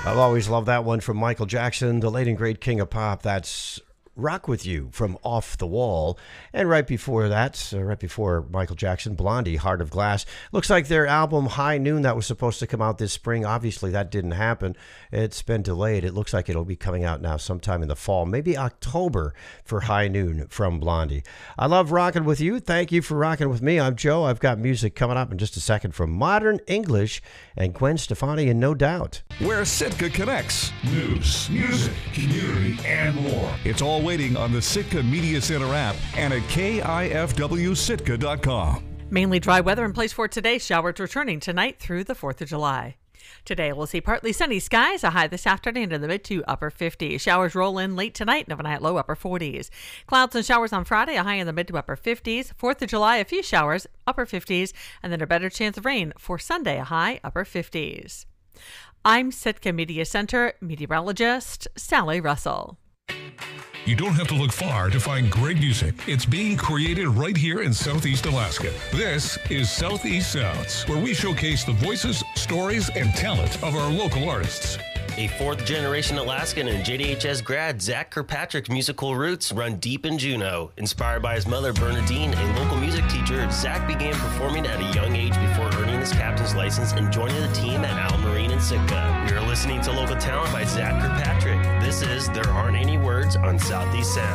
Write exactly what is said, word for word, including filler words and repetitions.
I've always loved that one from Michael Jackson, the late and great king of pop. That's Rock With You from Off the Wall. And right before that, uh, right before Michael Jackson, Blondie, Heart of Glass. Looks like their album High Noon that was supposed to come out this spring. Obviously, that didn't happen. It's been delayed. It looks like it'll be coming out now sometime in the fall, maybe October for High Noon from Blondie. I love rocking with you. Thank you for rocking with me. I'm Joe. I've got music coming up in just a second from Modern English and Gwen Stefani and No Doubt. Where Sitka connects. News, music, community, and more. It's all waiting on the Sitka Media Center app and at K I F W Sitka dot com. Mainly dry weather in place for today. Showers returning tonight through the fourth of July. Today we'll see partly sunny skies, a high this afternoon in the mid to upper fifties. Showers roll in late tonight and overnight low upper forties. Clouds and showers on Friday, a high in the mid to upper fifties. fourth of July, a few showers, upper fifties, and then a better chance of rain for Sunday, a high upper fifties. I'm Sitka Media Center meteorologist Sally Russell. You don't have to look far to find great music. It's being created right here in Southeast Alaska. This is Southeast Sounds, where we showcase the voices, stories, and talent of our local artists. A fourth-generation Alaskan and J D H S grad, Zach Kirkpatrick's musical roots run deep in Juneau. Inspired by his mother, Bernadine, a local music teacher, Zach began performing at a young age before earning his captain's license and joining the team at Al Marine in Sitka. We are listening to local talent by Zach Kirkpatrick. This is There Aren't Any Words on Southeast Sound.